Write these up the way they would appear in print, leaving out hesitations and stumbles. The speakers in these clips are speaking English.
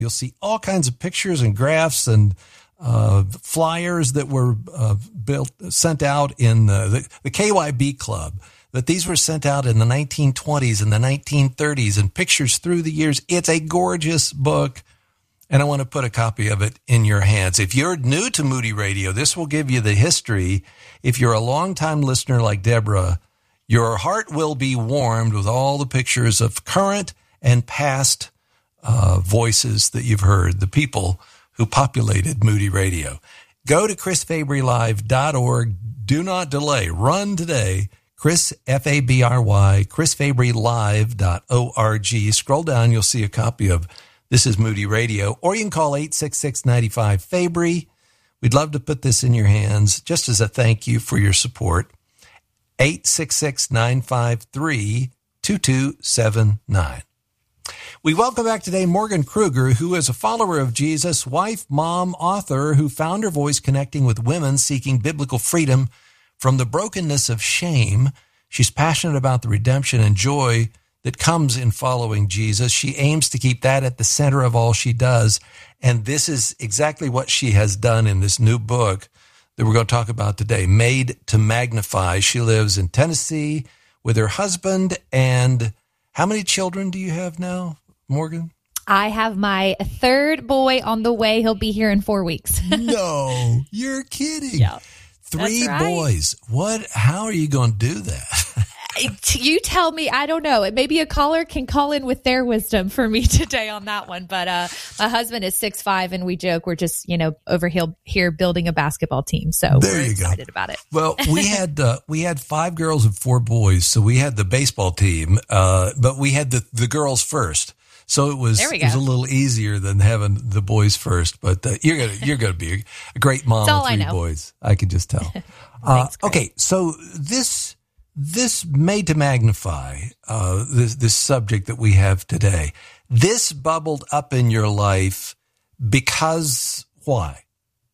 You'll see all kinds of pictures and graphs and flyers that were sent out in the KYB Club, that these were sent out in the 1920s and the 1930s, and pictures through the years. It's a gorgeous book, and I want to put a copy of it in your hands. If you're new to Moody Radio, this will give you the history. If you're a longtime listener like Deborah, your heart will be warmed with all the pictures of current and past voices that you've heard, the people who populated Moody Radio. Go to chrisfabrylive.org. Do not delay. Run today. Chris, F-A-B-R-Y, chrisfabrylive.org. Scroll down. You'll see a copy of This is Moody Radio. Or you can call 866-95-FABRY. We'd love to put this in your hands just as a thank you for your support. 866-953-2279. We welcome back today Morgan Kruger, who is a follower of Jesus, wife, mom, author, who found her voice connecting with women seeking biblical freedom from the brokenness of shame. She's passionate about the redemption and joy that comes in following Jesus. She aims to keep that at the center of all she does. And this is exactly what she has done in this new book that we're going to talk about today, Made to Magnify. She lives in Tennessee with her husband. And how many children do you have now, Morgan? I have my third boy on the way. He'll be here in 4 weeks. No, you're kidding. Yeah. 3 boys. What? How are you going to do that? You tell me. I don't know. Maybe a caller can call in with their wisdom for me today on that one. But my husband is 6'5", and we joke we're just over here building a basketball team. So we're excited about it. Well, we had 5 girls and 4 boys, so we had the baseball team, but we had the girls first. So it was a little easier than having the boys first. But you're gonna be a great mom of 3 boys. I can just tell. Thanks, okay, so this Made to Magnify, this subject that we have today, this bubbled up in your life because why?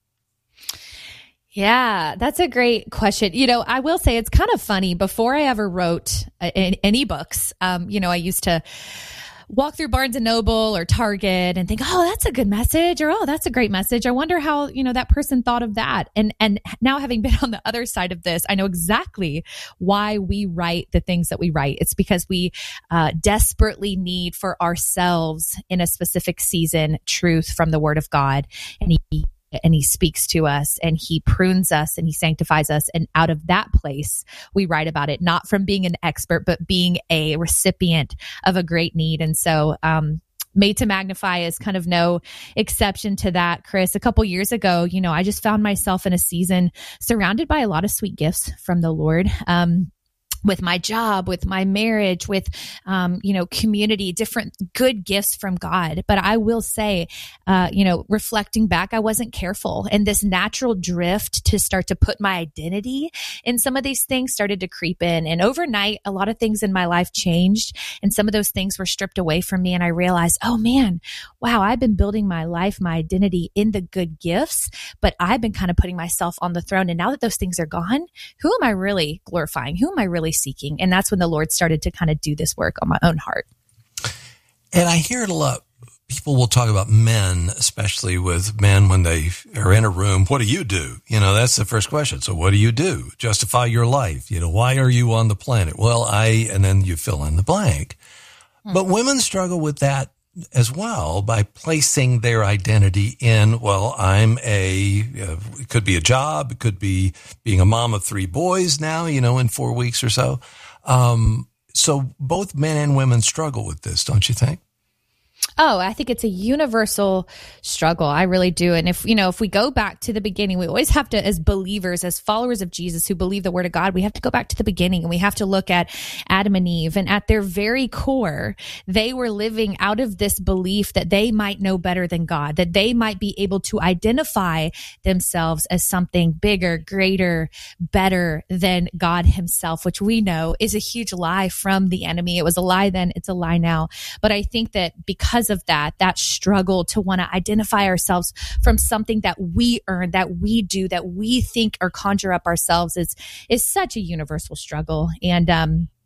Yeah, that's a great question. I will say it's kind of funny. Before I ever wrote any books, I used to walk through Barnes & Noble or Target and think, oh, that's a good message, or, oh, that's a great message. I wonder how, that person thought of that. And now, having been on the other side of this, I know exactly why we write the things that we write. It's because we desperately need for ourselves in a specific season truth from the Word of God. And he speaks to us, and he prunes us, and he sanctifies us. And out of that place, we write about it, not from being an expert, but being a recipient of a great need. And so, Made to Magnify is kind of no exception to that, Chris. A couple years ago, I just found myself in a season surrounded by a lot of sweet gifts from the Lord. With my job, with my marriage, with, community, different good gifts from God. But I will say, reflecting back, I wasn't careful. And this natural drift to start to put my identity in some of these things started to creep in. And overnight, a lot of things in my life changed. And some of those things were stripped away from me. And I realized, oh man, wow, I've been building my life, my identity in the good gifts, but I've been kind of putting myself on the throne. And now that those things are gone, who am I really glorifying? Who am I really seeking? And that's when the Lord started to kind of do this work on my own heart. And I hear it a lot. People will talk about men, especially with men when they are in a room. What do you do? That's the first question. So what do you do? Justify your life. Why are you on the planet? Well, and then you fill in the blank. But women struggle with that as well by placing their identity in, well, it could be a job, it could be being a mom of 3 boys now, in 4 weeks or so. So both men and women struggle with this, don't you think? Oh, I think it's a universal struggle. I really do. And if we go back to the beginning, we always have to, as believers, as followers of Jesus who believe the Word of God, we have to go back to the beginning, and we have to look at Adam and Eve. And at their very core, they were living out of this belief that they might know better than God, that they might be able to identify themselves as something bigger, greater, better than God himself, which we know is a huge lie from the enemy. It was a lie then, it's a lie now. But I think that because of that struggle to want to identify ourselves from something that we earn, that we do, that we think or conjure up ourselves is such a universal struggle. And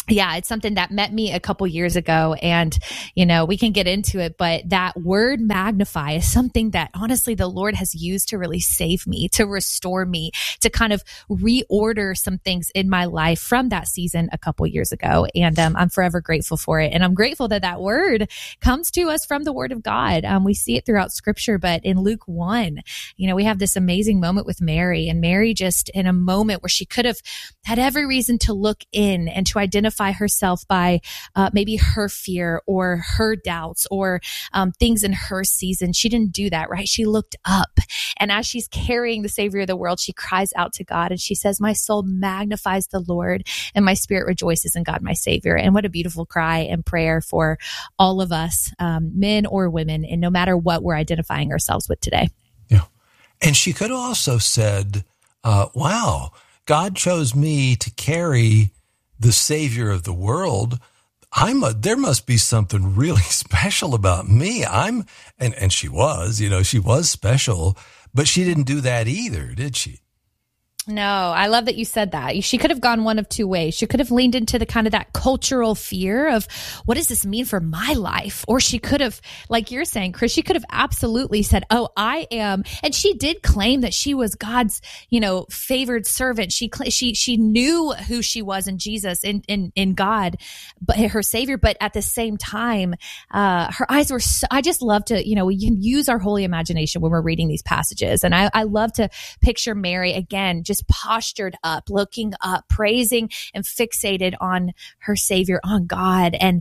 yeah, it's something that met me a couple years ago, and, we can get into it, but that word magnify is something that honestly the Lord has used to really save me, to restore me, to kind of reorder some things in my life from that season a couple years ago. And I'm forever grateful for it. And I'm grateful that that word comes to us from the Word of God. We see it throughout Scripture, but in Luke 1, we have this amazing moment with Mary, and Mary just in a moment where she could have had every reason to look in and to identify herself by maybe her fear or her doubts or things in her season. She didn't do that, right? She looked up, and as she's carrying the Savior of the world, she cries out to God, and she says, "My soul magnifies the Lord, and my spirit rejoices in God, my Savior." And what a beautiful cry and prayer for all of us, men or women, and no matter what we're identifying ourselves with today. Yeah. And she could have also said, wow, God chose me to carry the Savior of the world. There must be something really special about me. And she was, she was special, but she didn't do that either, did she? No, I love that you said that. She could have gone one of two ways. She could have leaned into the kind of that cultural fear of, what does this mean for my life? Or she could have, like you're saying, Chris, she could have absolutely said, oh, I am. And she did claim that she was God's, favored servant. She knew who she was in Jesus, in God, but her Savior. But at the same time, her eyes were, I just love to, we can use our holy imagination when we're reading these passages. And I love to picture Mary again, just postured up, looking up, praising and fixated on her Savior, on God. And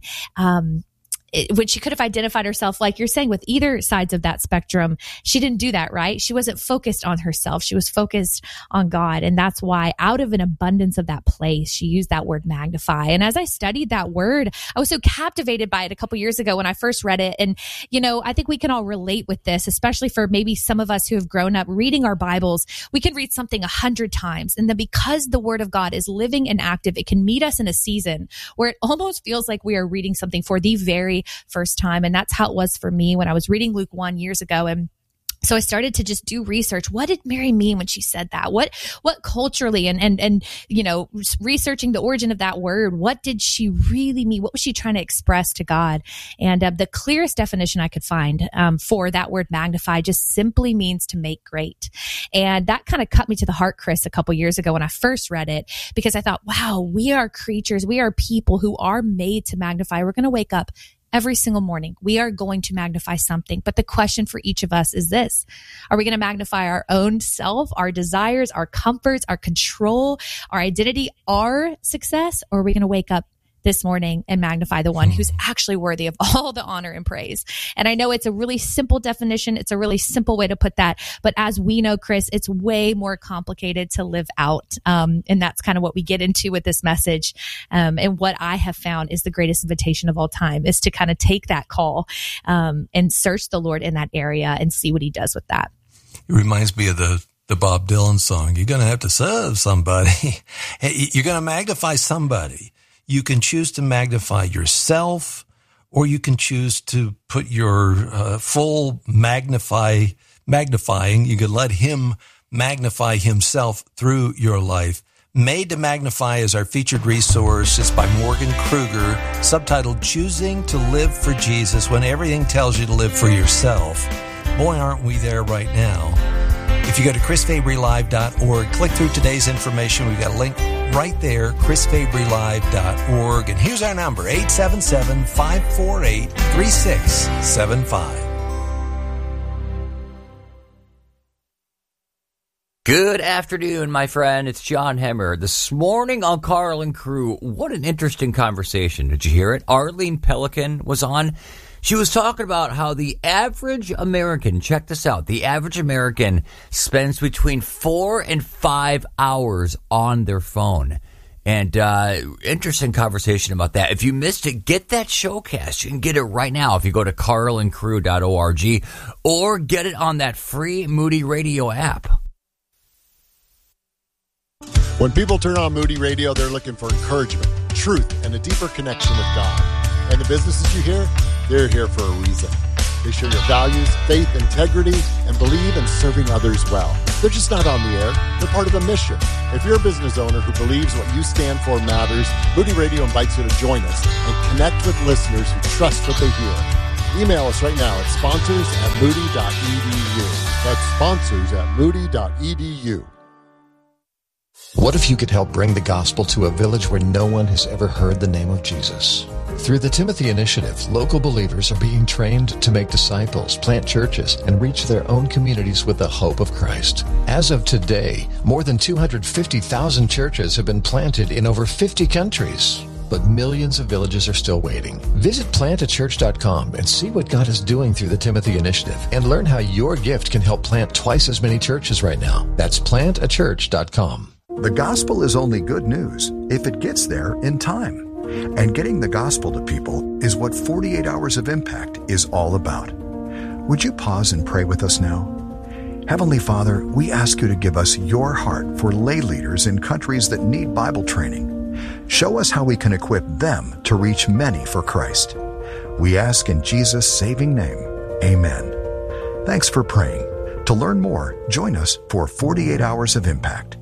when she could have identified herself, like you're saying, with either sides of that spectrum, she didn't do that, right? She wasn't focused on herself. She was focused on God. And that's why out of an abundance of that place, she used that word magnify. And as I studied that word, I was so captivated by it a couple years ago when I first read it. And, I think we can all relate with this, especially for maybe some of us who have grown up reading our Bibles. We can read something 100 times. And then because the Word of God is living and active, it can meet us in a season where it almost feels like we are reading something for the very first time. And that's how it was for me when I was reading Luke 1 years ago. And so I started to just do research. What did Mary mean when she said that? What culturally and researching the origin of that word, what did she really mean? What was she trying to express to God? And the clearest definition I could find for that word magnify just simply means to make great. And that kind of cut me to the heart, Chris, a couple years ago when I first read it, because I thought, wow, we are creatures. We are people who are made to magnify. We're going to wake up every single morning. We are going to magnify something. But the question for each of us is this: are we going to magnify our own self, our desires, our comforts, our control, our identity, our success? Or are we going to wake up this morning and magnify the one who's actually worthy of all the honor and praise? And I know it's a really simple definition. It's a really simple way to put that. But as we know, Chris, it's way more complicated to live out. And that's kind of what we get into with this message. And what I have found is the greatest invitation of all time is to kind of take that call and search the Lord in that area and see what he does with that. It reminds me of the Bob Dylan song. You're going to have to serve somebody. You're going to magnify somebody. You can choose to magnify yourself, or you can choose to put your full magnifying. You can let him magnify himself through your life. Made to Magnify is our featured resource. It's by Morgan Kruger, subtitled Choosing to Live for Jesus When Everything Tells You to Live for Yourself. Boy, aren't we there right now. If you go to chrisfabrylive.org, click through today's information. We've got a link right there, chrisfabrylive.org. And here's our number, 877-548-3675. Good afternoon, my friend. It's John Hemmer. This morning on Carl and Crew, what an interesting conversation. Did you hear it? Arlene Pelican was on. She was talking about how the average American, check this out, the average American spends between 4 and 5 hours on their phone. And interesting conversation about that. If you missed it, get that showcast. You can get it right now if you go to carlandcrew.org or get it on that free Moody Radio app. When people turn on Moody Radio, they're looking for encouragement, truth, and a deeper connection with God. And the businesses you hear, they're here for a reason. They share your values, faith, integrity, and believe in serving others well. They're just not on the air. They're part of a mission. If you're a business owner who believes what you stand for matters, Moody Radio invites you to join us and connect with listeners who trust what they hear. Email us right now at sponsors@moody.edu. That's sponsors@moody.edu. What if you could help bring the gospel to a village where no one has ever heard the name of Jesus? Through the Timothy Initiative, local believers are being trained to make disciples, plant churches, and reach their own communities with the hope of Christ. As of today, more than 250,000 churches have been planted in over 50 countries. But millions of villages are still waiting. Visit plantachurch.com and see what God is doing through the Timothy Initiative and learn how your gift can help plant twice as many churches right now. That's plantachurch.com. The gospel is only good news if it gets there in time. And getting the gospel to people is what 48 Hours of Impact is all about. Would you pause and pray with us now? Heavenly Father, we ask you to give us your heart for lay leaders in countries that need Bible training. Show us how we can equip them to reach many for Christ. We ask in Jesus' saving name, amen. Thanks for praying. To learn more, join us for 48 Hours of Impact.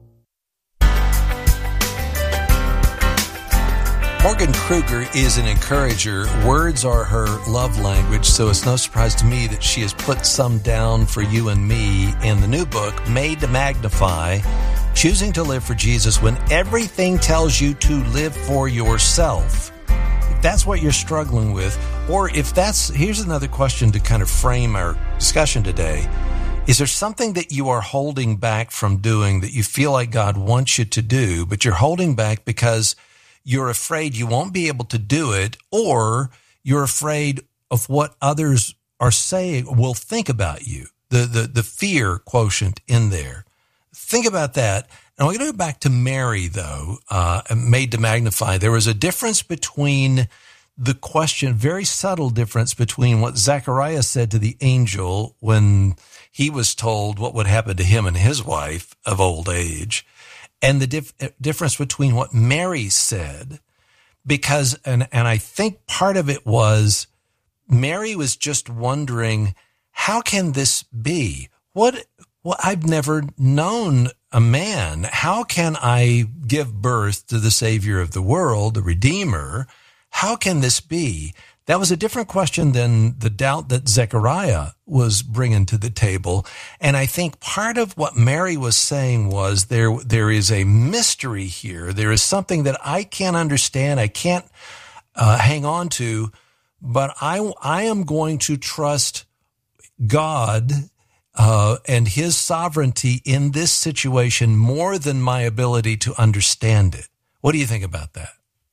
Morgan Kruger is an encourager. Words are her love language, so it's no surprise to me that she has put some down for you and me in the new book, Made to Magnify, Choosing to Live for Jesus When Everything Tells You to Live for Yourself. If that's what you're struggling with, or if that's, here's another question to kind of frame our discussion today. Is there something that you are holding back from doing that you feel like God wants you to do, but you're holding back because you're afraid you won't be able to do it, or you're afraid of what others are saying will think about you, the fear quotient in there. Think about that. And we're going to go back to Mary, though, Made to Magnify. There was a difference between the question, very subtle difference between what Zechariah said to the angel when he was told what would happen to him and his wife of old age, and the difference between what Mary said, because, and I think part of it was Mary was just wondering, how can this be? Well, I've never known a man. How can I give birth to the Savior of the world, the Redeemer? How can this be? That was a different question than the doubt that Zechariah was bringing to the table. And I think part of what Mary was saying was there is a mystery here. There is something that I can't understand. I can't hang on to, but I am going to trust God and his sovereignty in this situation more than my ability to understand it. What do you think about that?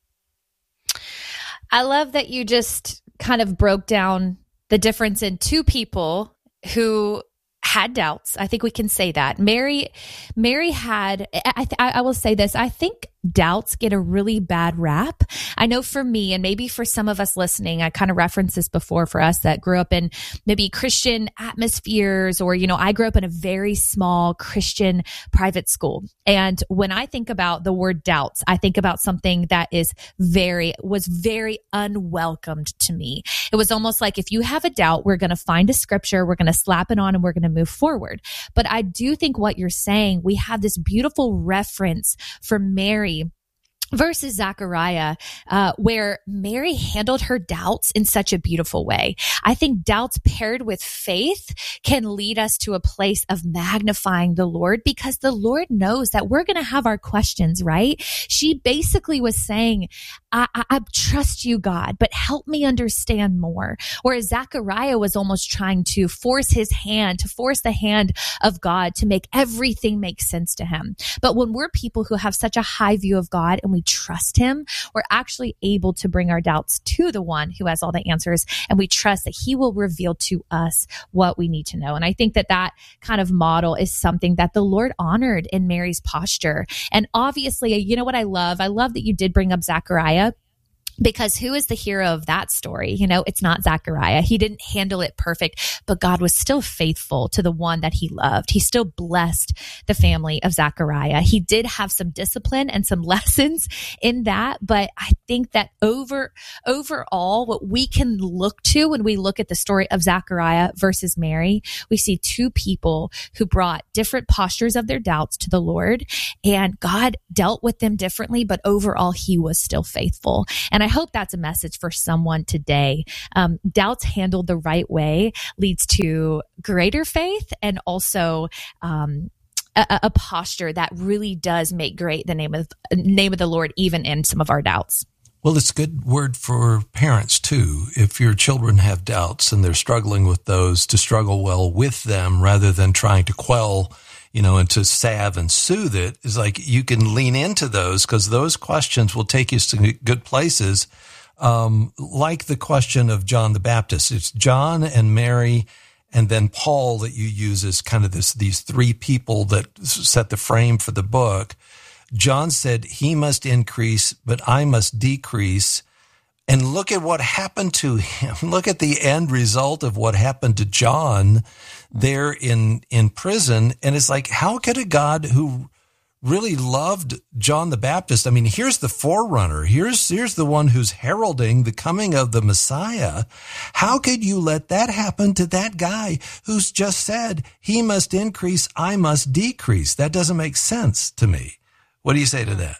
I love that you just kind of broke down the difference in two people who had doubts. I think we can say that. Mary had, I will say this, I think doubts get a really bad rap. I know for me, and maybe for some of us listening, I kind of referenced this before for us that grew up in maybe Christian atmospheres, or, I grew up in a very small Christian private school. And when I think about the word doubts, I think about something that was very unwelcomed to me. It was almost like, if you have a doubt, we're going to find a scripture, we're going to slap it on, and we're going to move forward. But I do think what you're saying, we have this beautiful reference for Mary versus Zechariah, where Mary handled her doubts in such a beautiful way. I think doubts paired with faith can lead us to a place of magnifying the Lord, because the Lord knows that we're going to have our questions, right? She basically was saying, I trust you, God, but help me understand more. Whereas Zechariah was almost trying to force the hand of God to make everything make sense to him. But when we're people who have such a high view of God and we trust him, we're actually able to bring our doubts to the one who has all the answers, and we trust that he will reveal to us what we need to know. And I think that kind of model is something that the Lord honored in Mary's posture. And obviously, you know what I love? I love that you did bring up Zechariah, Because who is the hero of that story? It's not Zechariah. He didn't handle it perfect, but God was still faithful to the one that he loved. He still blessed the family of Zechariah. He did have some discipline and some lessons in that, but I think that overall, what we can look to when we look at the story of Zechariah versus Mary, we see two people who brought different postures of their doubts to the Lord, and God dealt with them differently, but overall, he was still faithful. And I hope that's a message for someone today. Doubts handled the right way leads to greater faith and also a posture that really does make great the name of the Lord, even in some of our doubts. Well, it's a good word for parents too. If your children have doubts and they're struggling with those, to struggle well with them rather than trying to quell, and to salve and soothe it, is like you can lean into those, because those questions will take you to good places. Like the question of John the Baptist. It's John and Mary and then Paul that you use as kind of these three people that set the frame for the book. John said, he must increase, but I must decrease. And look at what happened to him. Look at the end result of what happened to John there in prison. And it's like, how could a God who really loved John the Baptist, I mean, here's the forerunner. Here's the one who's heralding the coming of the Messiah. How could you let that happen to that guy who's just said, he must increase, I must decrease? That doesn't make sense to me. What do you say to that?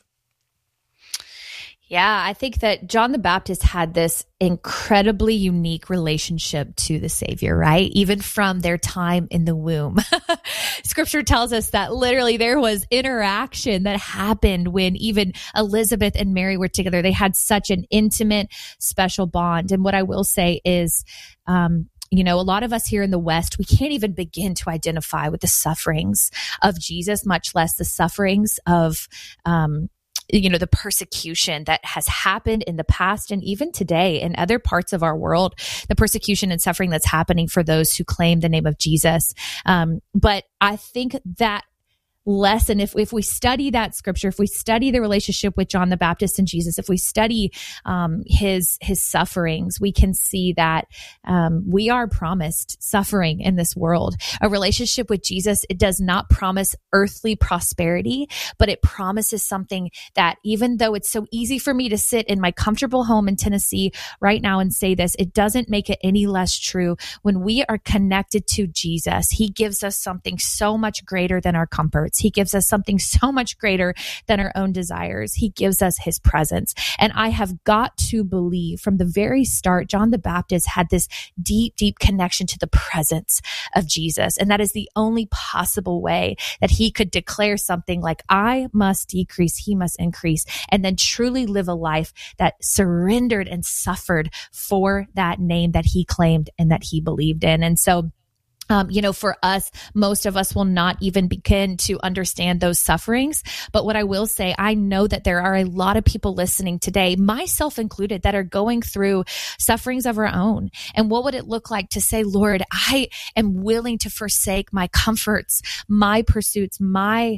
Yeah, I think that John the Baptist had this incredibly unique relationship to the Savior, right? Even from their time in the womb. Scripture tells us that literally there was interaction that happened when even Elizabeth and Mary were together. They had such an intimate, special bond. And what I will say is, a lot of us here in the West, we can't even begin to identify with the sufferings of Jesus, much less the sufferings of, the persecution that has happened in the past and even today in other parts of our world, the persecution and suffering that's happening for those who claim the name of Jesus. But I think that lesson, if we study that scripture, if we study the relationship with John the Baptist and Jesus, if we study his sufferings, we can see that we are promised suffering in this world. A relationship with Jesus, it does not promise earthly prosperity, but it promises something that, even though it's so easy for me to sit in my comfortable home in Tennessee right now and say this, it doesn't make it any less true. When we are connected to Jesus, he gives us something so much greater than our comforts. He gives us something so much greater than our own desires. He gives us his presence. And I have got to believe from the very start, John the Baptist had this deep, deep connection to the presence of Jesus. And that is the only possible way that he could declare something like, I must decrease, he must increase, and then truly live a life that surrendered and suffered for that name that he claimed and that he believed in. And so, for us, most of us will not even begin to understand those sufferings. But what I will say, I know that there are a lot of people listening today, myself included, that are going through sufferings of our own. And what would it look like to say, Lord, I am willing to forsake my comforts, my pursuits, my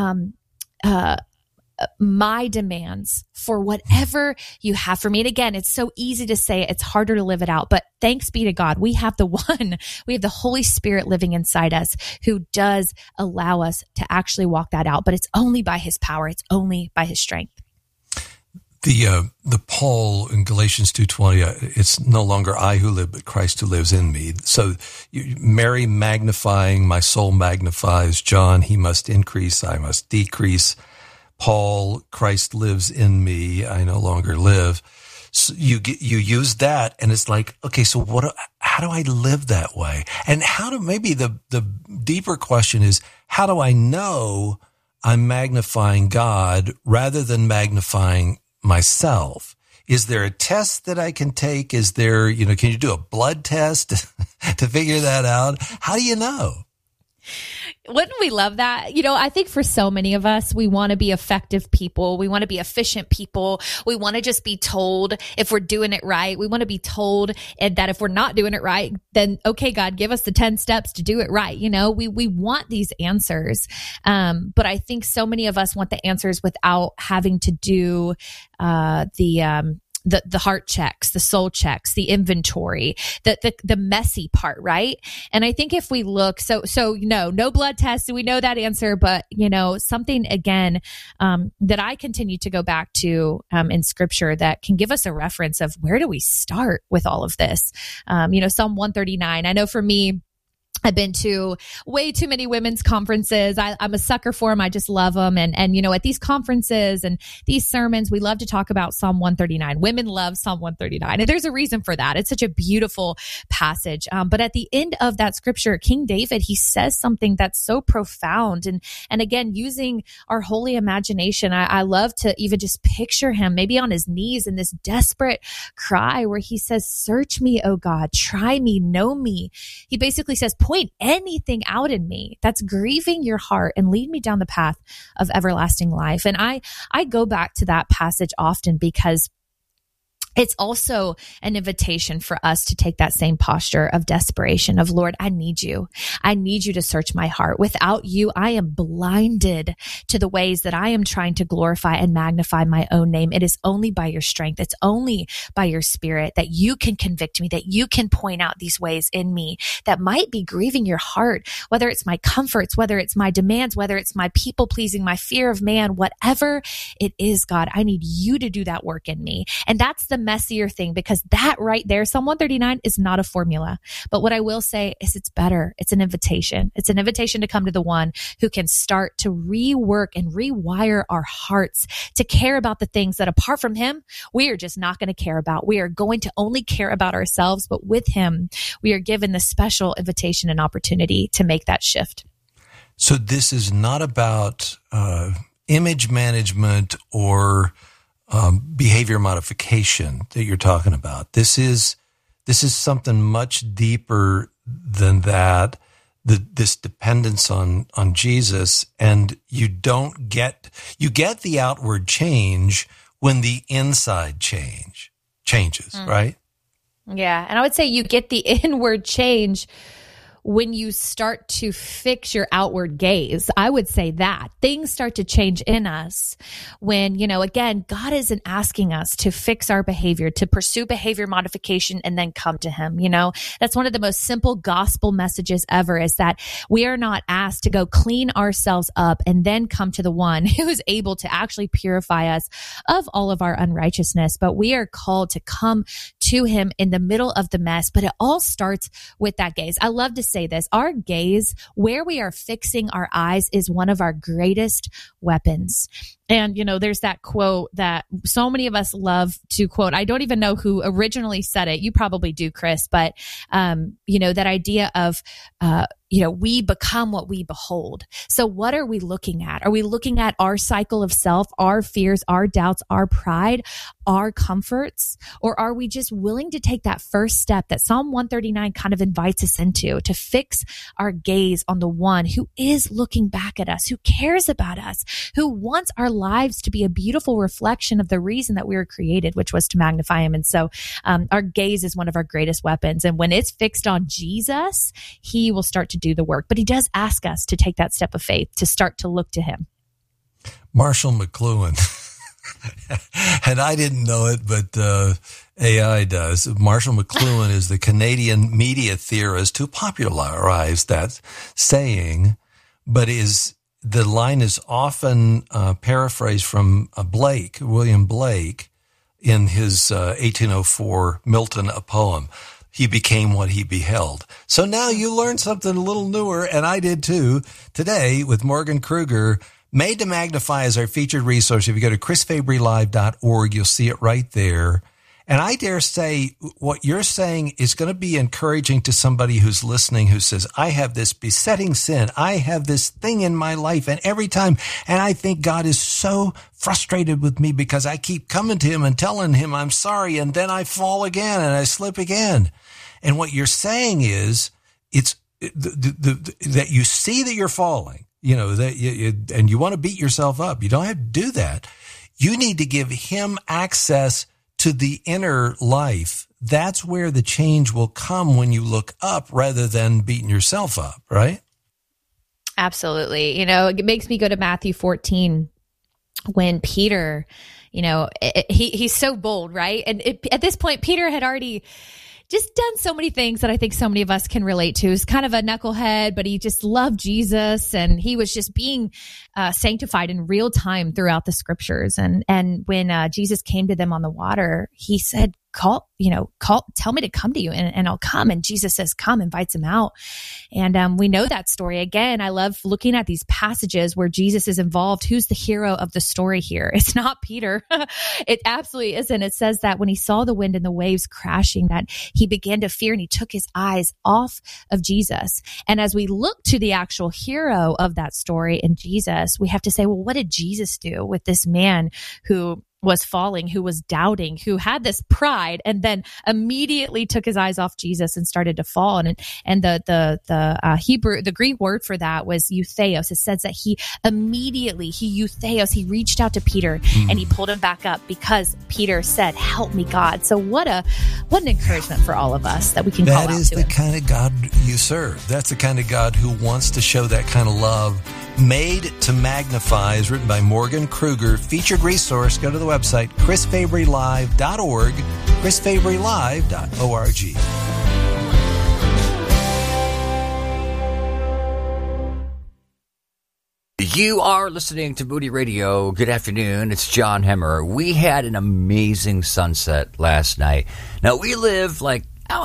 demands for whatever you have for me. And again, it's so easy to say it, it's harder to live it out, but thanks be to God. We have the Holy Spirit living inside us who does allow us to actually walk that out, but it's only by his power. It's only by his strength. The Paul in Galatians 2:20, it's no longer I who live, but Christ who lives in me. So Mary magnifying, my soul magnifies. John, he must increase, I must decrease. Paul, Christ lives in me, I no longer live. So you use that, and it's like, okay, so how do I live that way? And maybe the deeper question is, how do I know I'm magnifying God rather than magnifying myself? Is there a test that I can take? Is there, can you do a blood test to figure that out? How do you know? Wouldn't we love that? I think for so many of us, we want to be effective people. We want to be efficient people. We want to just be told if we're doing it right. We want to be told that if we're not doing it right, then, okay, God, give us the 10 steps to do it right. We want these answers. But I think so many of us want the answers without having to do the heart checks, the soul checks, the inventory, the messy part, right? And I think if we look, so no blood test, we know that answer, but something again that I continue to go back to in Scripture that can give us a reference of where do we start with all of this? Psalm 139. I know for me, I've been to way too many women's conferences. I'm a sucker for them. I just love them. And at these conferences and these sermons, we love to talk about Psalm 139. Women love Psalm 139. And there's a reason for that. It's such a beautiful passage. But at the end of that scripture, King David, he says something that's so profound. And again, using our holy imagination, I love to even just picture him maybe on his knees in this desperate cry where he says, "Search me, O God, try me, know me." He basically says, point anything out in me that's grieving your heart and lead me down the path of everlasting life. And I go back to that passage often because it's also an invitation for us to take that same posture of desperation of, Lord, I need you. I need you to search my heart. Without you, I am blinded to the ways that I am trying to glorify and magnify my own name. It is only by your strength. It's only by your Spirit that you can convict me, that you can point out these ways in me that might be grieving your heart, whether it's my comforts, whether it's my demands, whether it's my people pleasing, my fear of man, whatever it is, God, I need you to do that work in me. And that's the messier thing, because that right there, Psalm 139 is not a formula. But what I will say is it's better. It's an invitation. It's an invitation to come to the one who can start to rework and rewire our hearts to care about the things that apart from him, we are just not going to care about. We are going to only care about ourselves, but with him, we are given this special invitation and opportunity to make that shift. So this is not about image management or behavior modification that you're talking about. This is something much deeper than that. This dependence on Jesus, and you get the outward change when the inside changes, right? Yeah, and I would say you get the inward change when you start to fix your outward gaze. I would say that things start to change in us when, again, God isn't asking us to fix our behavior, to pursue behavior modification and then come to him. That's one of the most simple gospel messages ever, is that we are not asked to go clean ourselves up and then come to the one who is able to actually purify us of all of our unrighteousness. But we are called to come to him in the middle of the mess. But it all starts with that gaze. I love to say this, our gaze, where we are fixing our eyes, is one of our greatest weapons. And, there's that quote that so many of us love to quote. I don't even know who originally said it. You probably do, Chris. But, that idea of, we become what we behold. So what are we looking at? Are we looking at our cycle of self, our fears, our doubts, our pride, our comforts? Or are we just willing to take that first step that Psalm 139 kind of invites us into, to fix our gaze on the one who is looking back at us, who cares about us, who wants our lives to be a beautiful reflection of the reason that we were created, which was to magnify him. And so our gaze is one of our greatest weapons. And when it's fixed on Jesus, he will start to do the work. But he does ask us to take that step of faith, to start to look to him. Marshall McLuhan, and I didn't know it, but AI does. Marshall McLuhan is the Canadian media theorist who popularized that saying, but the line is often paraphrased from William Blake, in his 1804 Milton, a poem. He became what he beheld. So now you learned something a little newer, and I did too, today with Morgan Kruger. Made to Magnify is our featured resource. If you go to chrisfabrylive.org, you'll see it right there. And I dare say what you're saying is going to be encouraging to somebody who's listening, who says, I have this besetting sin. I have this thing in my life. And every time, and I think God is so frustrated with me because I keep coming to him and telling him I'm sorry. And then I fall again and I slip again. And what you're saying is it's that you see that you're falling, and you want to beat yourself up. You don't have to do that. You need to give him access to the inner life. That's where the change will come, when you look up rather than beating yourself up, right? Absolutely. It makes me go to Matthew 14. when Peter, he's so bold, right? And at this point, Peter had already just done so many things that I think so many of us can relate to. He's kind of a knucklehead, but he just loved Jesus, and he was just being sanctified in real time throughout the scriptures. And when Jesus came to them on the water, he said, tell me to come to you and I'll come. And Jesus says, come, invites him out. And we know that story. Again, I love looking at these passages where Jesus is involved. Who's the hero of the story here? It's not Peter. It absolutely isn't. It says that when he saw the wind and the waves crashing, that he began to fear and he took his eyes off of Jesus. And as we look to the actual hero of that story in Jesus, we have to say, well, what did Jesus do with this man who was falling, who was doubting, who had this pride, and then immediately took his eyes off Jesus and started to fall? And the Hebrew, the Greek word for that was eutheos. It says that he reached out to Peter and he pulled him back up because Peter said, "Help me, God." So what an encouragement for all of us that we can call out to. That is the kind of God you serve. That's the kind of God who wants to show that kind of love. Made to Magnify is written by Morgan Kruger. Featured resource, go to the website, chrisfabrylive.org, chrisfabrylive.org. You are listening to Moody Radio. Good afternoon. It's John Hemmer. We had an amazing sunset last night. Now, we live like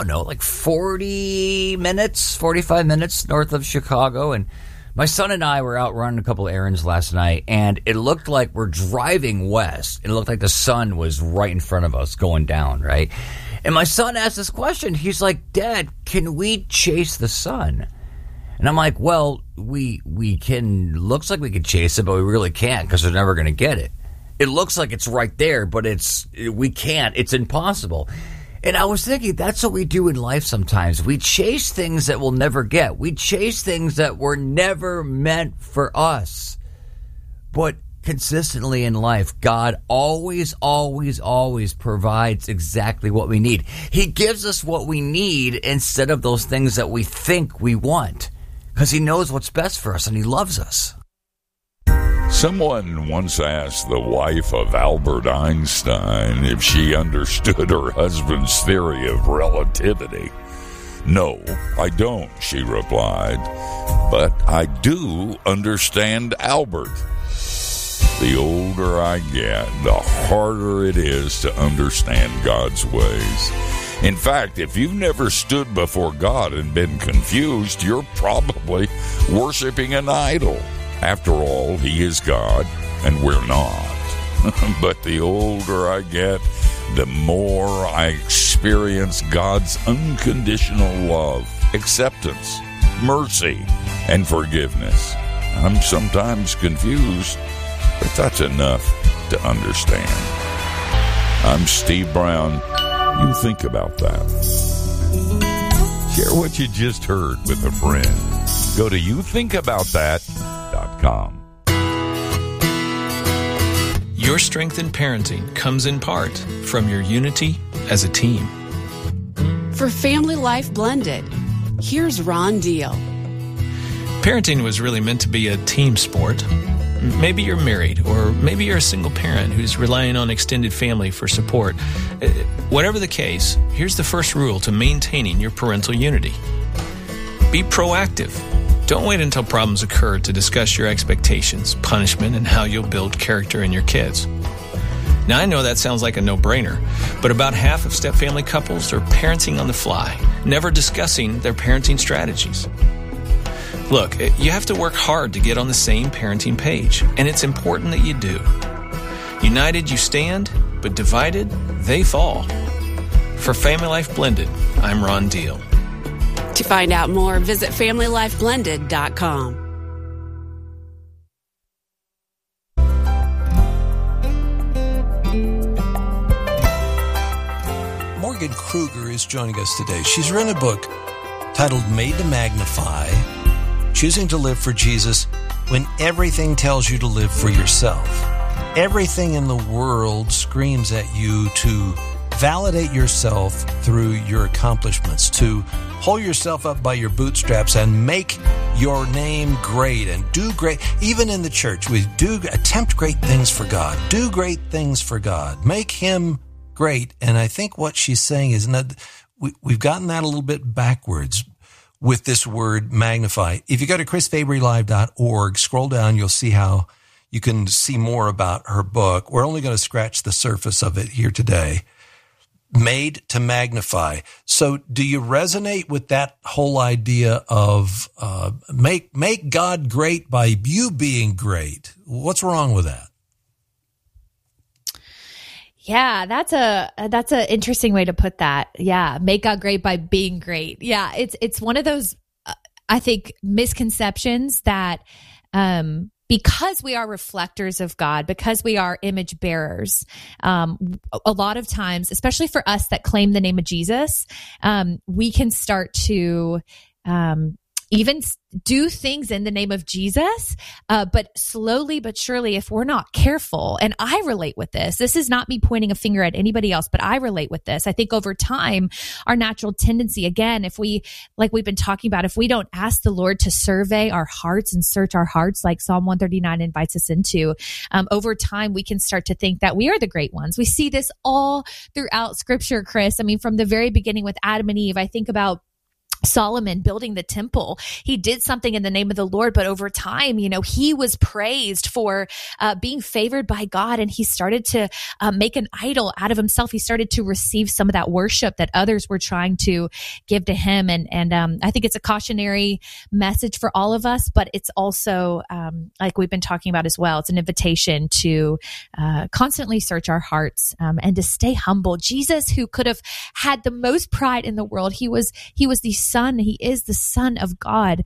45 minutes north of Chicago, and my son and I were out running a couple errands last night, and it looked like we're driving west. It looked like the sun was right in front of us going down, right? And my son asked this question. He's like, "Dad, can we chase the sun?" And I'm like, well, we can, looks like we could chase it, but we really can't because we're never going to get it. It looks like it's right there, but we can't. It's impossible. And I was thinking, that's what we do in life sometimes. We chase things that we'll never get. We chase things that were never meant for us. But consistently in life, God always, always, always provides exactly what we need. He gives us what we need instead of those things that we think we want, because he knows what's best for us and he loves us. Someone once asked the wife of Albert Einstein if she understood her husband's theory of relativity. "No, I don't," she replied, "but I do understand Albert." The older I get, the harder it is to understand God's ways. In fact, if you've never stood before God and been confused, you're probably worshiping an idol. After all, he is God, and we're not. But the older I get, the more I experience God's unconditional love, acceptance, mercy, and forgiveness. I'm sometimes confused, but that's enough to understand. I'm Steve Brown. You think about that. Share what you just heard with a friend. Go to youthinkaboutthat.com. Your strength in parenting comes in part from your unity as a team. For Family Life Blended, here's Ron Deal. Parenting was really meant to be a team sport. Maybe you're married, or maybe you're a single parent who's relying on extended family for support. Whatever the case, here's the first rule to maintaining your parental unity. Be proactive. Don't wait until problems occur to discuss your expectations, punishment, and how you'll build character in your kids. Now, I know that sounds like a no-brainer, but about half of step-family couples are parenting on the fly, never discussing their parenting strategies. Look, you have to work hard to get on the same parenting page, and it's important that you do. United, you stand, but divided, they fall. For Family Life Blended, I'm Ron Deal. To find out more, visit FamilyLifeBlended.com. Morgan Kruger is joining us today. She's written a book titled Made to Magnify, Choosing to Live for Jesus When Everything Tells You to Live for Yourself. Everything in the world screams at you to validate yourself through your accomplishments, to hold yourself up by your bootstraps and make your name great and do great. Even in the church, we do attempt great things for God. Do great things for God. Make him great. And I think what she's saying is that we've gotten that a little bit backwards with this word magnify. If you go to chrisfabrylive.org, scroll down, you'll see how you can see more about her book. We're only going to scratch the surface of it here today. Made to magnify. So do you resonate with that whole idea of make God great by you being great? What's wrong with that? Yeah, that's a interesting way to put that. Yeah, make God great by being great. Yeah, it's one of those I think misconceptions that because we are reflectors of God, because we are image bearers, a lot of times, especially for us that claim the name of Jesus, we can start to even do things in the name of Jesus, but slowly but surely, if we're not careful, and I relate with this, this is not me pointing a finger at anybody else, but I relate with this. I think over time, our natural tendency, again, if we, like we've been talking about, if we don't ask the Lord to survey our hearts and search our hearts, like Psalm 139 invites us into, over time, we can start to think that we are the great ones. We see this all throughout Scripture, Chris. I mean, from the very beginning with Adam and Eve, I think about Solomon building the temple. He did something in the name of the Lord, but over time, he was praised for being favored by God, and he started to make an idol out of himself. He started to receive some of that worship that others were trying to give to him. And I think it's a cautionary message for all of us, but it's also, like we've been talking about as well, it's an invitation to constantly search our hearts and to stay humble. Jesus, who could have had the most pride in the world, he was the Son. He is the Son of God,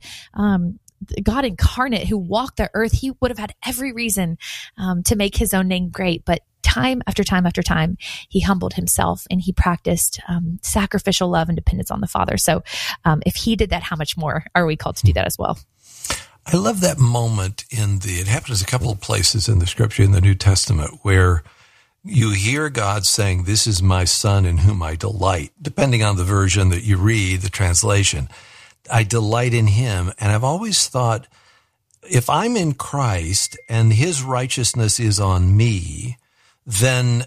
God incarnate, who walked the earth. He would have had every reason to make his own name great, but time after time after time, he humbled himself and he practiced sacrificial love and dependence on the Father. So if he did that, how much more are we called to do that as well? I love that moment it happens a couple of places in the Scripture in the New Testament where you hear God saying, "This is my Son in whom I delight," depending on the version that you read, the translation. I delight in him. And I've always thought, if I'm in Christ and his righteousness is on me, then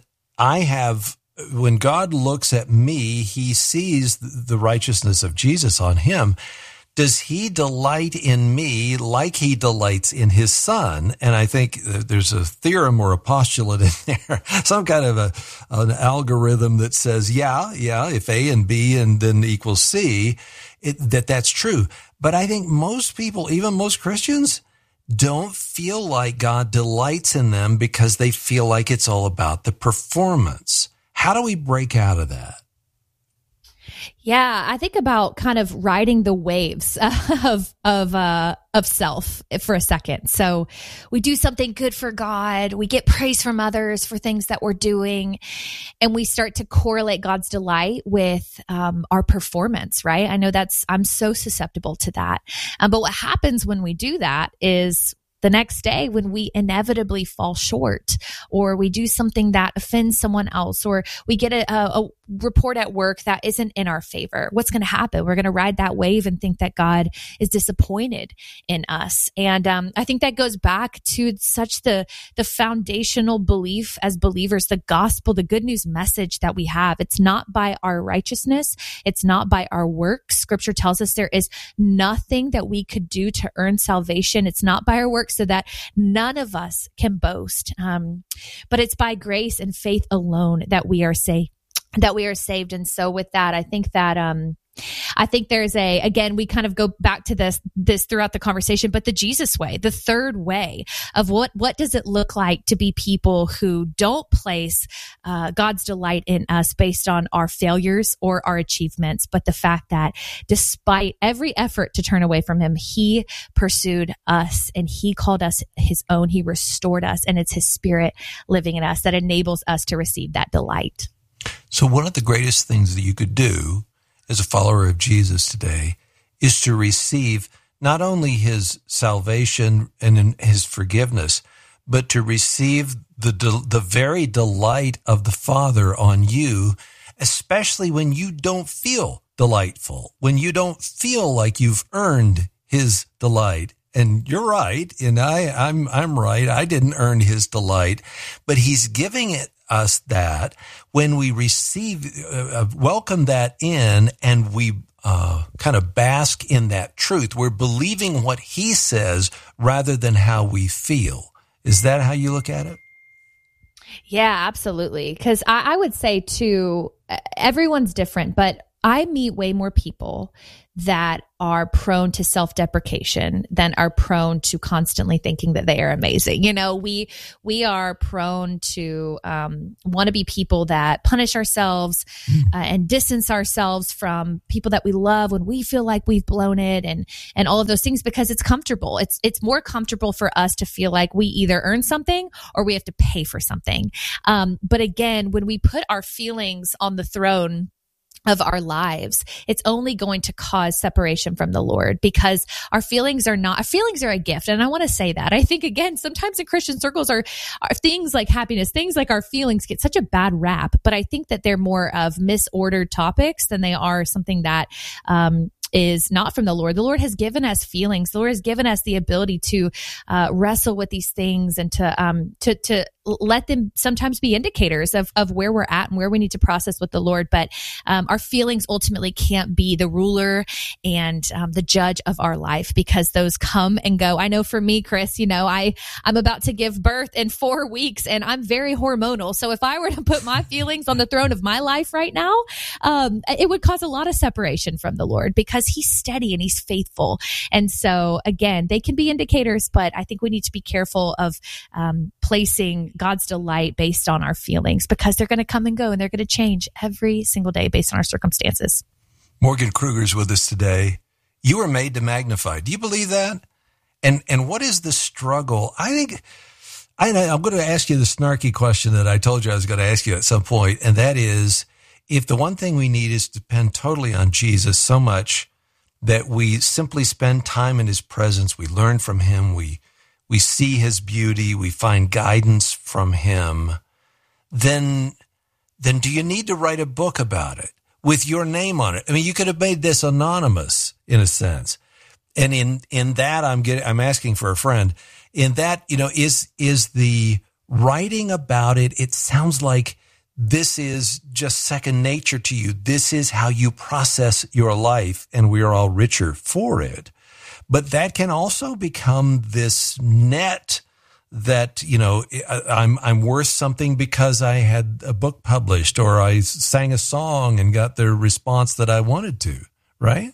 when God looks at me, he sees the righteousness of Jesus on him. Does he delight in me like he delights in his Son? And I think there's a theorem or a postulate in there, some kind of an algorithm that says, yeah, if A and B and then equals C, that's true. But I think most people, even most Christians, don't feel like God delights in them because they feel like it's all about the performance. How do we break out of that? Yeah, I think about kind of riding the waves of self for a second. So we do something good for God. We get praise from others for things that we're doing, and we start to correlate God's delight with our performance, right? I know I'm so susceptible to that. But what happens when we do that is the next day, when we inevitably fall short, or we do something that offends someone else, or we get a report at work that isn't in our favor, what's going to happen? We're going to ride that wave and think that God is disappointed in us. And I think that goes back to such the foundational belief as believers, the gospel, the good news message that we have. It's not by our righteousness. It's not by our works. Scripture tells us there is nothing that we could do to earn salvation. It's not by our works, so that none of us can boast. But it's by grace and faith alone that we are saved. And so with that, I think there's again, we kind of go back to this throughout the conversation, but the Jesus way, the third way of what does it look like to be people who don't place God's delight in us based on our failures or our achievements, but the fact that despite every effort to turn away from him, he pursued us and he called us his own. He restored us, and it's his Spirit living in us that enables us to receive that delight. So one of the greatest things that you could do as a follower of Jesus today is to receive not only his salvation and his forgiveness, but to receive the very delight of the Father on you especially when you don't feel delightful, when you don't feel like you've earned his delight. And you're right, and I'm right. I didn't earn his delight, but he's giving us that when we receive, welcome that in, and we kind of bask in that truth. We're believing what he says rather than how we feel. Is that how you look at it? Yeah, absolutely. Because I would say too, everyone's different, but I meet way more people that are prone to self-deprecation than are prone to constantly thinking that they are amazing. You know, we are prone to want to be people that punish ourselves and distance ourselves from people that we love when we feel like we've blown it, and all of those things, because it's comfortable. It's more comfortable for us to feel like we either earn something or we have to pay for something. But again, when we put our feelings on the throne of our lives, it's only going to cause separation from the Lord, because our feelings are a gift. And I want to say that. I think, again, sometimes in Christian circles are things like happiness, things like our feelings get such a bad rap, but I think that they're more of misordered topics than they are something that, is not from the Lord. The Lord has given us feelings. The Lord has given us the ability to wrestle with these things and to let them sometimes be indicators of where we're at and where we need to process with the Lord. But our feelings ultimately can't be the ruler and the judge of our life, because those come and go. I know for me, Chris, you know, I'm about to give birth in 4 weeks, and I'm very hormonal. So if I were to put my feelings on the throne of my life right now, it would cause a lot of separation from the Lord, because he's steady and he's faithful. And so again, they can be indicators, but I think we need to be careful of placing God's delight based on our feelings, because they're going to come and go, and they're going to change every single day based on our circumstances. Morgan Kruger's with us today. You were made to magnify. Do you believe that? And what is the struggle? I think I'm going to ask you the snarky question that I told you I was going to ask you at some point, and that is, if the one thing we need is to depend totally on Jesus so much that we simply spend time in his presence, we learn from him, we see his beauty, we find guidance from him, then do you need to write a book about it with your name on it? I mean, you could have made this anonymous in a sense. And in that, I'm asking for a friend. In that, you know, is the writing about it, it sounds like this is just second nature to you. This is how you process your life, and we are all richer for it. But that can also become this net that, you know, I'm worth something because I had a book published, or I sang a song and got the response that I wanted to, right?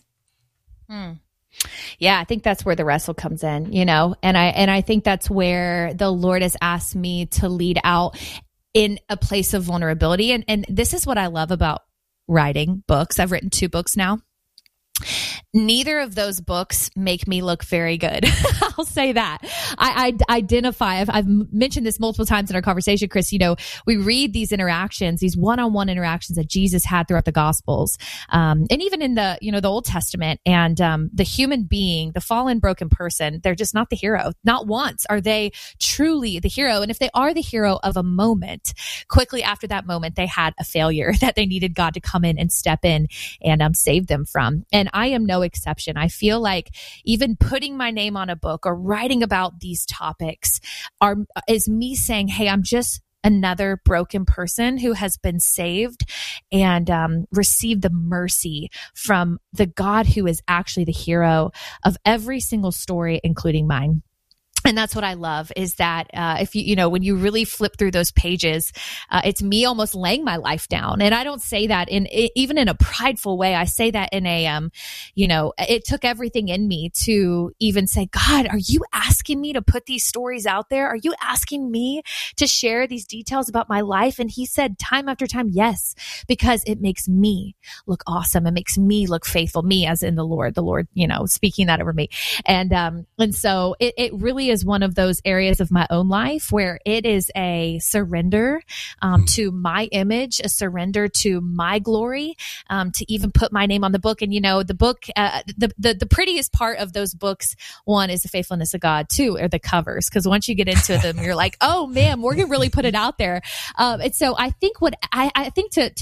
Yeah, I think that's where the wrestle comes in, you know, and I think that's where the Lord has asked me to lead out in a place of vulnerability. And this is what I love about writing books. I've written 2 books now. Neither of those books make me look very good. I'll say that. I identify, I've mentioned this multiple times in our conversation, Chris, you know, we read these interactions, these one-on-one interactions that Jesus had throughout the Gospels, and even in the, you know, the Old Testament, and the human being, the fallen, broken person, they're just not the hero. Not once are they truly the hero. And if they are the hero of a moment, quickly after that moment, they had a failure that they needed God to come in and step in and save them from. And I am no exception. I feel like even putting my name on a book or writing about these topics is me saying, hey, I'm just another broken person who has been saved and received the mercy from the God who is actually the hero of every single story, including mine. And that's what I love, is that if you know, when you really flip through those pages, it's me almost laying my life down. And I don't say that even in a prideful way. I say that in a, you know, it took everything in me to even say, God, are you asking me to put these stories out there? Are you asking me to share these details about my life? And he said time after time, yes, because it makes me look awesome. It makes me look faithful, me as in the Lord, you know, speaking that over me. And so it really is one of those areas of my own life where it is a surrender to my image, a surrender to my glory, to even put my name on the book. And, you know, the book, the prettiest part of those books, one is the faithfulness of God, 2 are the covers. Because once you get into them, you're like, oh man, Morgan really put it out there. And so I think I think to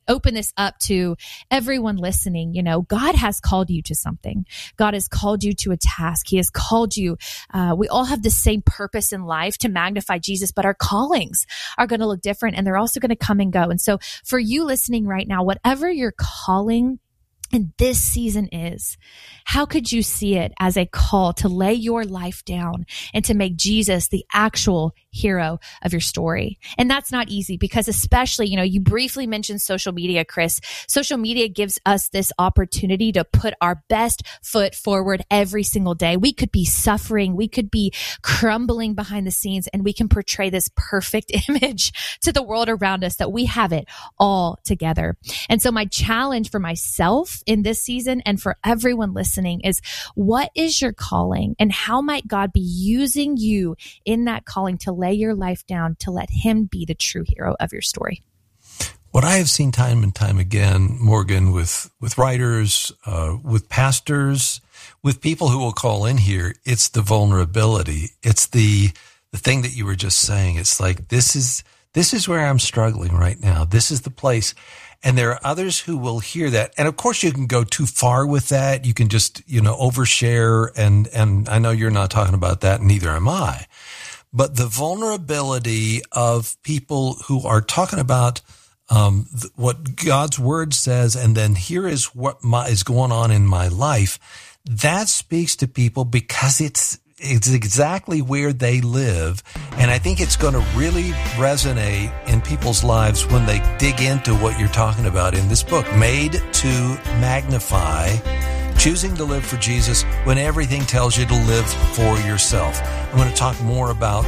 open this up to everyone listening. You know, God has called you to something. God has called you to a task. He has called you. We all have the same purpose in life to magnify Jesus, but our callings are going to look different, and they're also going to come and go. And so for you listening right now, whatever your calling in this season is, how could you see it as a call to lay your life down and to make Jesus the actual hero of your story? And that's not easy because, especially, you know, you briefly mentioned social media, Chris. Social media gives us this opportunity to put our best foot forward every single day. We could be suffering. We could be crumbling behind the scenes, and we can portray this perfect image to the world around us that we have it all together. And so my challenge for myself in this season and for everyone listening is, what is your calling, and how might God be using you in that calling to lay your life down to let him be the true hero of your story? What I have seen time and time again, Morgan, with writers, with pastors, with people who will call in here, it's the vulnerability. It's the thing that you were just saying. It's like, this is where I'm struggling right now. This is the place. And there are others who will hear that. And of course you can go too far with that. You can just, overshare. And I know you're not talking about that, and neither am I. But the vulnerability of people who are talking about what God's word says, and then here is what is going on in my life, that speaks to people because it's exactly where they live. And I think it's going to really resonate in people's lives when they dig into what you're talking about in this book, Made to Magnify, choosing to live for Jesus when everything tells you to live for yourself. I'm going to talk more about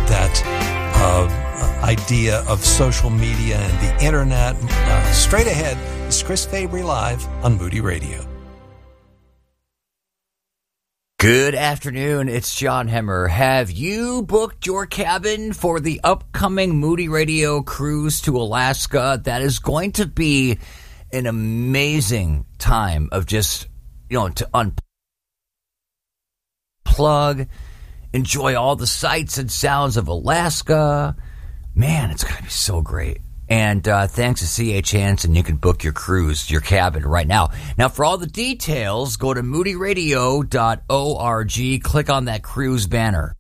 that idea of social media and the internet. Straight ahead is Chris Fabry Live on Moody Radio. Good afternoon, it's John Hemmer. Have you booked your cabin for the upcoming Moody Radio cruise to Alaska? That is going to be an amazing time of just, to unplug, enjoy all the sights and sounds of Alaska. Man, it's going to be so great. And thanks to C.H. Hansen, you can book your cruise, your cabin right now. Now, for all the details, go to moodyradio.org. Click on that cruise banner.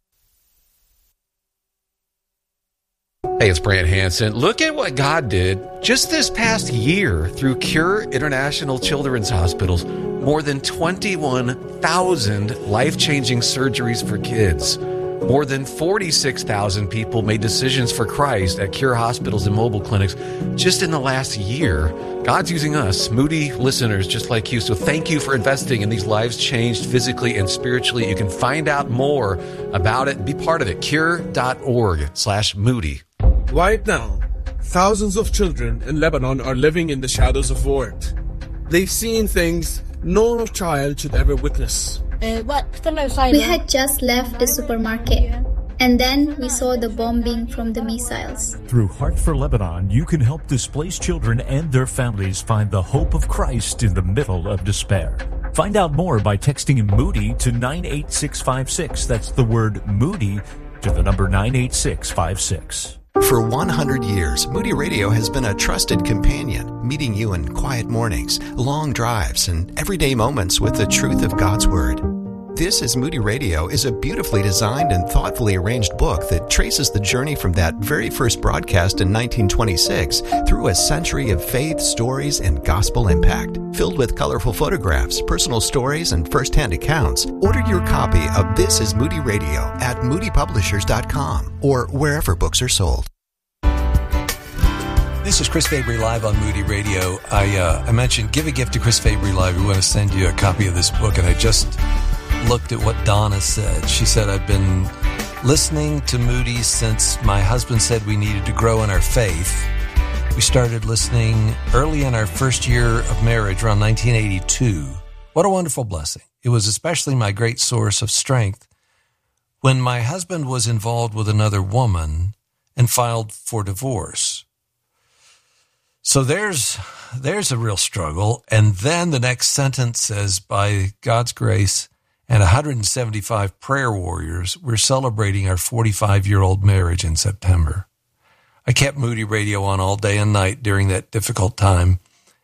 Hey, it's Brant Hansen. Look at what God did just this past year through Cure International Children's Hospitals. More than 21,000 life-changing surgeries for kids. More than 46,000 people made decisions for Christ at Cure hospitals and mobile clinics just in the last year. God's using us, Moody listeners just like you. So thank you for investing in these lives changed physically and spiritually. You can find out more about it and be part of it. Cure.org/Moody. Right now, thousands of children in Lebanon are living in the shadows of war. They've seen things no child should ever witness. We had just left the supermarket, and then we saw the bombing from the missiles. Through Heart for Lebanon, you can help displaced children and their families find the hope of Christ in the middle of despair. Find out more by texting Moody to 98656. That's the word Moody to the number 98656. For 100 years, Moody Radio has been a trusted companion, meeting you in quiet mornings, long drives, and everyday moments with the truth of God's Word. This is Moody Radio is a beautifully designed and thoughtfully arranged book that traces the journey from that very first broadcast in 1926 through a century of faith, stories, and gospel impact. Filled with colorful photographs, personal stories, and first-hand accounts, order your copy of This is Moody Radio at moodypublishers.com or wherever books are sold. This is Chris Fabry Live on Moody Radio. I mentioned give a gift to Chris Fabry Live. We want to send you a copy of this book, and I just looked at what Donna said. She said, I've been listening to Moody since my husband said we needed to grow in our faith. We started listening early in our first year of marriage, around 1982. What a wonderful blessing. It was especially my great source of strength when my husband was involved with another woman and filed for divorce. So there's a real struggle. And then the next sentence says, by God's grace and 175 prayer warriors, we're celebrating our 45-year-old marriage in September. I kept Moody Radio on all day and night during that difficult time,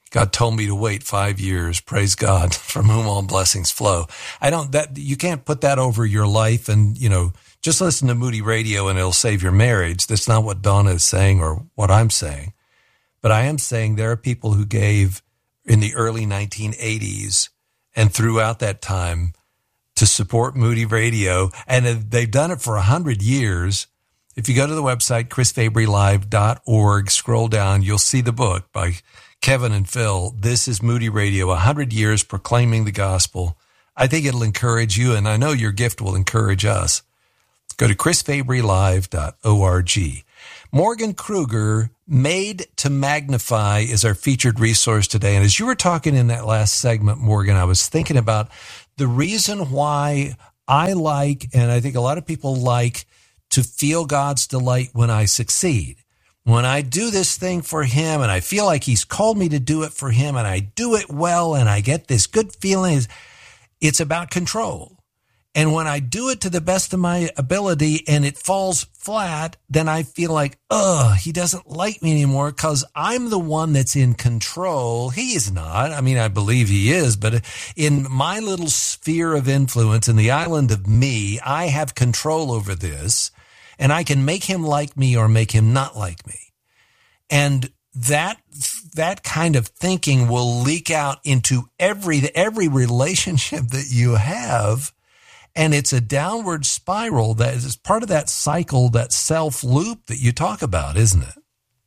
God told me to wait 5 years. Praise God, from whom all blessings flow. You can't put that over your life and, just listen to Moody Radio and it'll save your marriage. That's not what Donna is saying or what I'm saying. But I am saying there are people who gave in the early 1980s and throughout that time to support Moody Radio, and they've done it for 100 years. If you go to the website, chrisfabrylive.org, scroll down, you'll see the book by Kevin and Phil. This is Moody Radio, 100 years proclaiming the gospel. I think it'll encourage you, and I know your gift will encourage us. Go to chrisfabrylive.org. Morgan Kruger, Made to Magnify, is our featured resource today. And as you were talking in that last segment, Morgan, I was thinking about the reason why I like, and I think a lot of people like, to feel God's delight when I succeed. When I do this thing for him and I feel like he's called me to do it for him and I do it well and I get this good feeling, it's about control. And when I do it to the best of my ability and it falls flat, then I feel like, he doesn't like me anymore because I'm the one that's in control. He is not. I mean, I believe he is, but in my little sphere of influence, in the island of me, I have control over this, and I can make him like me or make him not like me. And that kind of thinking will leak out into every relationship that you have. And it's a downward spiral that is part of that cycle, that self loop that you talk about, isn't it?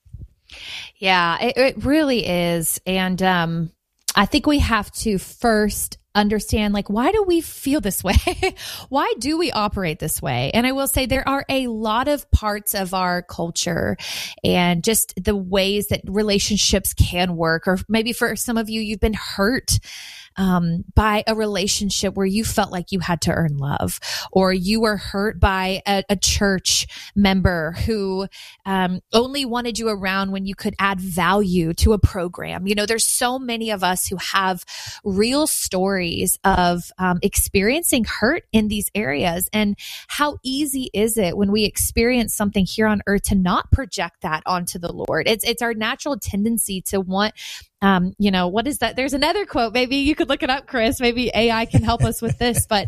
Yeah, it really is. And I think we have to first understand, why do we feel this way? Why do we operate this way? And I will say there are a lot of parts of our culture and just the ways that relationships can work, or maybe for some of you, you've been hurt by a relationship where you felt like you had to earn love, or you were hurt by a church member who only wanted you around when you could add value to a program. There's so many of us who have real stories of experiencing hurt in these areas. And how easy is it when we experience something here on earth to not project that onto the Lord? It's our natural tendency to want what is that? There's another quote. Maybe you could look it up, Chris. Maybe AI can help us with this. But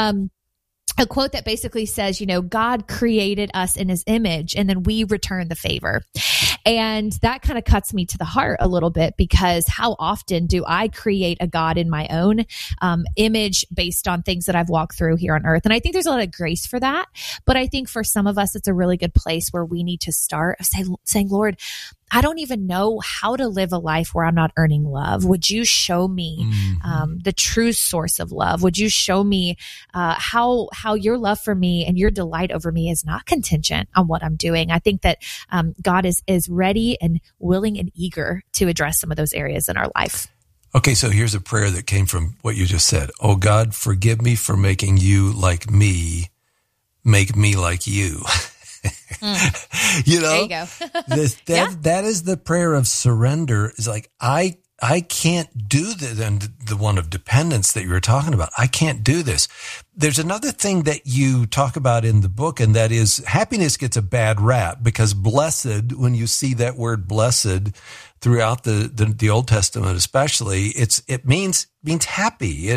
a quote that basically says, God created us in his image and then we return the favor. And that kind of cuts me to the heart a little bit, because how often do I create a God in my own image based on things that I've walked through here on earth? And I think there's a lot of grace for that. But I think for some of us, it's a really good place where we need to start saying, Lord, I don't even know how to live a life where I'm not earning love. Would you show me the true source of love? Would you show me how your love for me and your delight over me is not contingent on what I'm doing? I think that God is ready and willing and eager to address some of those areas in our life. Okay, so here's a prayer that came from what you just said. Oh God, forgive me for making you like me, make me like you. There you go. That is the prayer of surrender. Is like, I can't do this. And the one of dependence that you were talking about, I can't do this. There's another thing that you talk about in the book, and that is happiness gets a bad rap because blessed, when you see that word blessed throughout the Old Testament, especially, it means happy,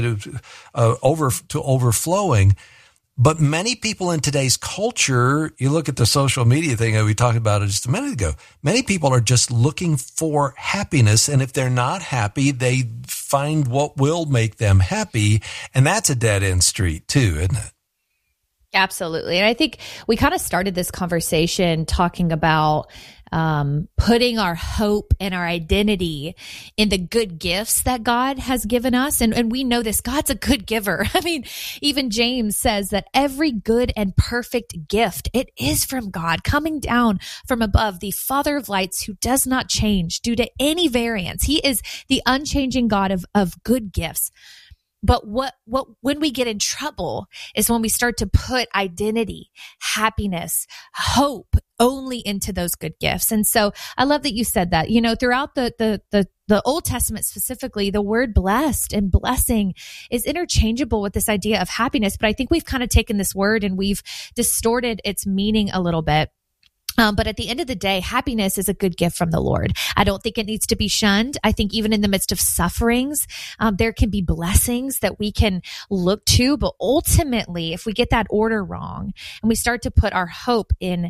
overflowing. But many people in today's culture, you look at the social media thing that we talked about just a minute ago, many people are just looking for happiness. And if they're not happy, they find what will make them happy. And that's a dead end street too, isn't it? Absolutely. And I think we kind of started this conversation talking about putting our hope and our identity in the good gifts that God has given us. And we know this, God's a good giver. I mean, even James says that every good and perfect gift, it is from God, coming down from above, the Father of lights, who does not change due to any variance. He is the unchanging God of good gifts. But when we get in trouble is when we start to put identity, happiness, hope only into those good gifts. And so I love that you said that. Throughout the Old Testament specifically, the word blessed and blessing is interchangeable with this idea of happiness. But I think we've kind of taken this word and we've distorted its meaning a little bit. But at the end of the day, happiness is a good gift from the Lord. I don't think it needs to be shunned. I think even in the midst of sufferings, there can be blessings that we can look to. But ultimately, if we get that order wrong and we start to put our hope in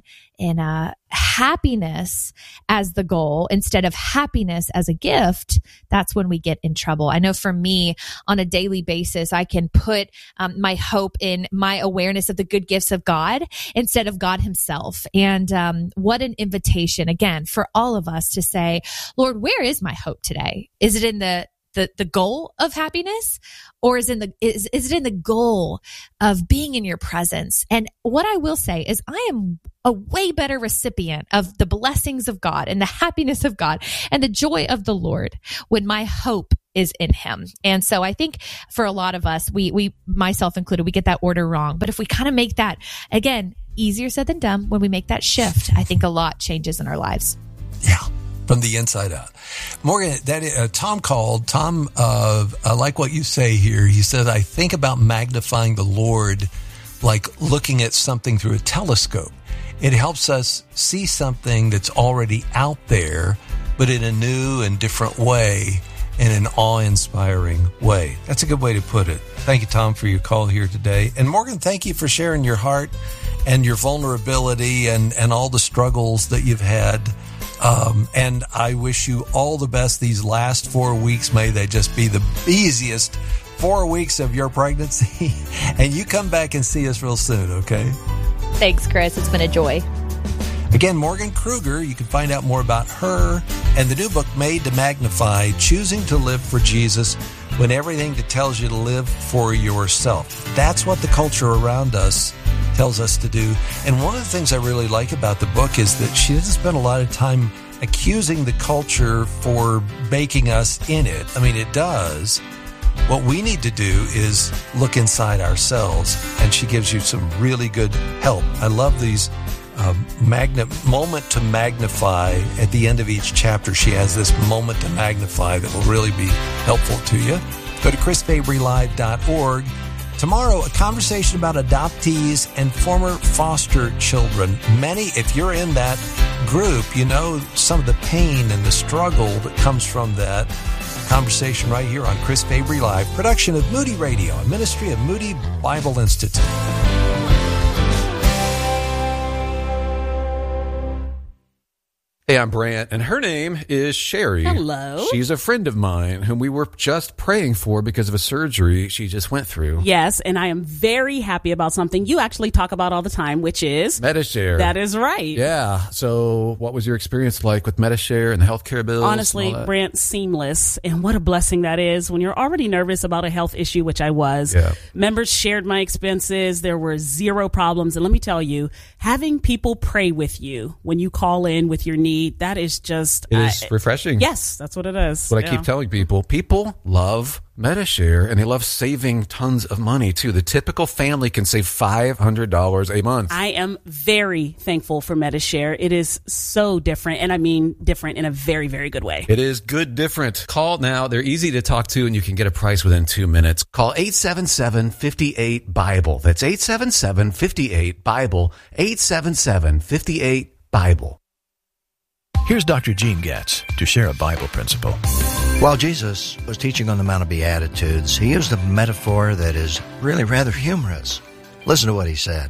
happiness as the goal instead of happiness as a gift, that's when we get in trouble. I know for me, on a daily basis, I can put my hope in my awareness of the good gifts of God instead of God himself. And what an invitation, again, for all of us to say, Lord, where is my hope today? Is it in the goal of happiness, or is it in the goal of being in your presence? And what I will say is I am a way better recipient of the blessings of God and the happiness of God and the joy of the Lord when my hope is in him. And so I think for a lot of us, we myself included, we get that order wrong. But if we kind of make that, again, easier said than done, when we make that shift, I think a lot changes in our lives. Yeah. From the inside out. Morgan, Tom called. Tom, I like what you say here. He said, I think about magnifying the Lord like looking at something through a telescope. It helps us see something that's already out there, but in a new and different way, in an awe-inspiring way. That's a good way to put it. Thank you, Tom, for your call here today. And Morgan, thank you for sharing your heart and your vulnerability and all the struggles that you've had. And I wish you all the best these last 4 weeks. May they just be the easiest 4 weeks of your pregnancy. And you come back and see us real soon, okay? Thanks, Chris. It's been a joy. Again, Morgan Kruger, you can find out more about her and the new book, Made to Magnify, Choosing to Live for Jesus When Everything tells you to live for yourself. That's what the culture around us tells us to do. And one of the things I really like about the book is that she doesn't spend a lot of time accusing the culture for baking us in it. I mean, it does. What we need to do is look inside ourselves, and she gives you some really good help. I love these moment to magnify. At the end of each chapter, she has this moment to magnify that will really be helpful to you. Go to chrisfabrylive.org. Tomorrow, a conversation about adoptees and former foster children. Many, if you're in that group, you know some of the pain and the struggle that comes from that. Conversation right here on Chris Fabry Live, production of Moody Radio, a ministry of Moody Bible Institute. Hey, I'm Brant, and her name is Sherry. Hello. She's a friend of mine whom we were just praying for because of a surgery she just went through. Yes, and I am very happy about something you actually talk about all the time, which is Medi-Share. That is right. Yeah. So what was your experience like with Medi-Share and the healthcare bills? Honestly, Brant, seamless. And what a blessing that is when you're already nervous about a health issue, which I was. Yeah. Members shared my expenses. There were zero problems. And let me tell you, having people pray with you when you call in with your needs, that is just... It is refreshing. Yes, that's what it is. That's what I keep telling people. People love Medi-Share, and they love saving tons of money, too. The typical family can save $500 a month. I am very thankful for Medi-Share. It is so different, and I mean different in a very, very good way. It is good different. Call now. They're easy to talk to, and you can get a price within 2 minutes. Call 877-58-BIBLE. That's 877-58-BIBLE. 877-58-BIBLE. Here's Dr. Gene Getz to share a Bible principle. While Jesus was teaching on the Mount of Beatitudes, he used a metaphor that is really rather humorous. Listen to what he said.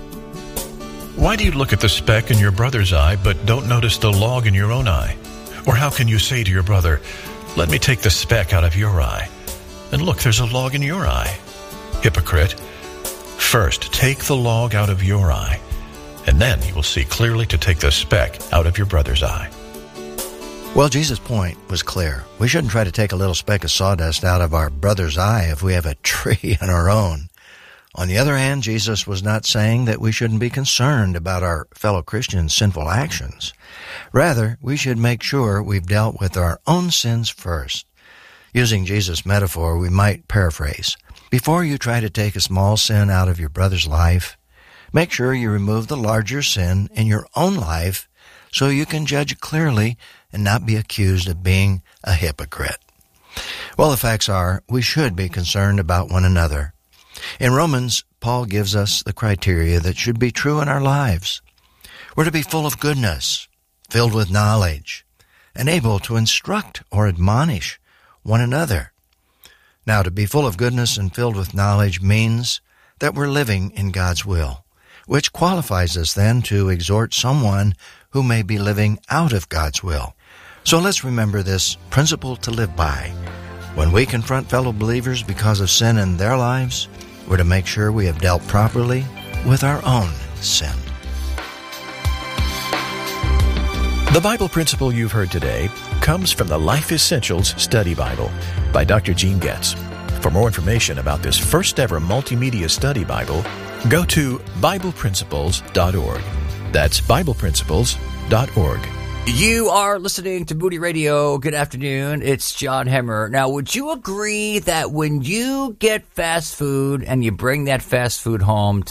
Why do you look at the speck in your brother's eye but don't notice the log in your own eye? Or how can you say to your brother, let me take the speck out of your eye, and look, there's a log in your eye? Hypocrite, first take the log out of your eye, and then you will see clearly to take the speck out of your brother's eye. Well, Jesus' point was clear. We shouldn't try to take a little speck of sawdust out of our brother's eye if we have a tree in our own. On the other hand, Jesus was not saying that we shouldn't be concerned about our fellow Christians' sinful actions. Rather, we should make sure we've dealt with our own sins first. Using Jesus' metaphor, we might paraphrase. Before you try to take a small sin out of your brother's life, make sure you remove the larger sin in your own life so you can judge clearly and not be accused of being a hypocrite. Well, the facts are we should be concerned about one another. In Romans, Paul gives us the criteria that should be true in our lives. We're to be full of goodness, filled with knowledge, and able to instruct or admonish one another. Now, to be full of goodness and filled with knowledge means that we're living in God's will, which qualifies us then to exhort someone who may be living out of God's will. So let's remember this principle to live by. When we confront fellow believers because of sin in their lives, we're to make sure we have dealt properly with our own sin. The Bible principle you've heard today comes from the Life Essentials Study Bible by Dr. Gene Getz. For more information about this first ever multimedia study Bible, go to BiblePrinciples.org. That's BiblePrinciples.org. You are listening to Moody Radio. Good afternoon. It's John Hemmer. Now, would you agree that when you get fast food and you bring that fast food home